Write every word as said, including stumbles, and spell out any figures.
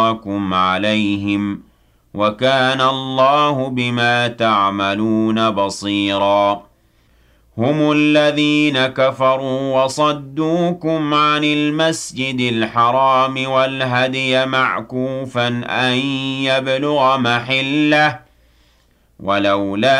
لكم عليهم وكان الله بما تعملون بصيرا هم الذين كفروا وصدوكم عن المسجد الحرام والهدي معكوفا أن يبلغ محله ولولا